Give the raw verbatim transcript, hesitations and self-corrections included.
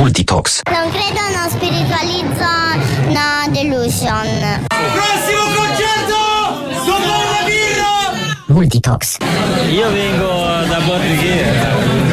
Multitox. Non credo, non spiritualizzo, no delusion. Prossimo concerto! Dopo una birra! Multitox. Io vengo da Bordighera.